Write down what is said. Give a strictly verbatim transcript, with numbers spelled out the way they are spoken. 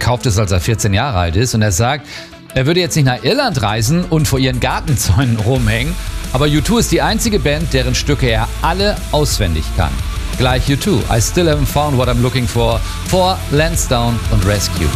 gekauft ist, als er vierzehn Jahre alt ist. Und er sagt, er würde jetzt nicht nach Irland reisen und vor ihren Gartenzäunen rumhängen, aber U zwei ist die einzige Band, deren Stücke er alle auswendig kann. Gleich U zwei, I Still Haven't Found What I'm Looking For, vor Lansdowne und Rescue.